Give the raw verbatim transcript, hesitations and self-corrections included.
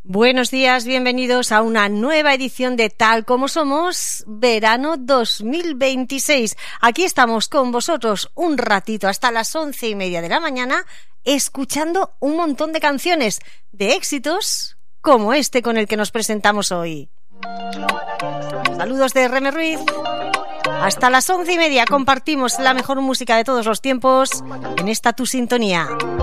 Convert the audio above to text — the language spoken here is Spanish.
Buenos días, bienvenidos a una nueva edición de Tal Como Somos, verano dos mil veintiséis. Aquí estamos con vosotros un ratito hasta las once y media de la mañana, escuchando un montón de canciones de éxitos como este con el que nos presentamos hoy. Saludos de Reme Ruiz. Hasta las once y media compartimos la mejor música de todos los tiempos en esta tu sintonía.